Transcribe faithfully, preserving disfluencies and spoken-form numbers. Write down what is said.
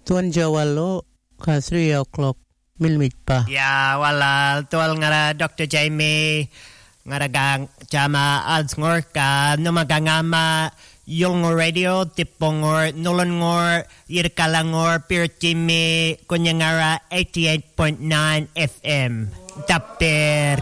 Tuan Jawalo ka three o'clock milmit pa. Ya wala tual ngara Doctor Jamie ngara gang jama alsngor ka numagangama yung radio tipongor nulongor yirkalangor pirtimi kunyangara eighty-eight point nine F M. Taper